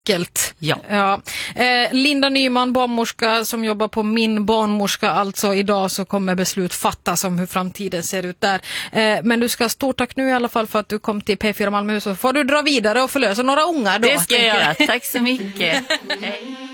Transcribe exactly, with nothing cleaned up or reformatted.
enkelt. Ja. Ja. Eh, Linda Nyman, barnmorska som jobbar på Min barnmorska, alltså idag så kommer beslut fattas om hur framtiden ser ut där. Eh, men du ska ha stort tack nu i alla fall för att du kom till P fyra Malmöhus, så får du dra vidare och förlösa några ungar då. Det ska jag göra, tack så mycket. Hej.